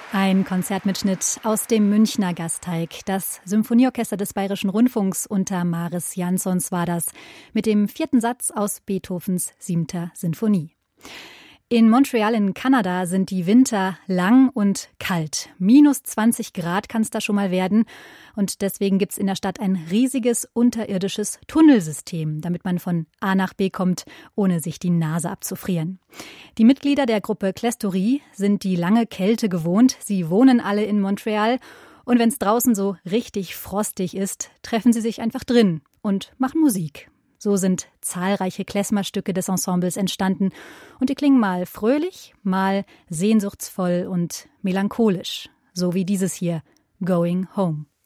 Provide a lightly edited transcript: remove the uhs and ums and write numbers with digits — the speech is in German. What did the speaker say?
Ein Konzertmitschnitt aus dem Münchner Gasteig. Das Symphonieorchester des Bayerischen Rundfunks unter Maris Jansons war das, mit dem 4. Satz aus Beethovens 7. Sinfonie. In Montreal in Kanada sind die Winter lang und kalt. -20 Grad kann es da schon mal werden. Und deswegen gibt's in der Stadt ein riesiges unterirdisches Tunnelsystem, damit man von A nach B kommt, ohne sich die Nase abzufrieren. Die Mitglieder der Gruppe Clestorie sind die lange Kälte gewohnt. Sie wohnen alle in Montreal. Und wenn es draußen so richtig frostig ist, treffen sie sich einfach drin und machen Musik. So sind zahlreiche Klezmerstücke des Ensembles entstanden und die klingen mal fröhlich, mal sehnsuchtsvoll und melancholisch, so wie dieses hier, Going Home.